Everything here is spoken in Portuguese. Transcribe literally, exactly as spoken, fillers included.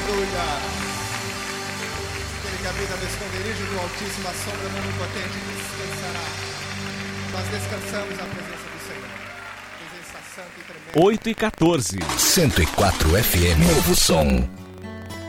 Aleluia. Aquele que habita no esconderijo do Altíssimo, a sombra do Onipotente descansará. Nós descansamos na presença do Senhor. Presença santa e tremenda. oito e quatorze. cento e quatro F M. Novo som.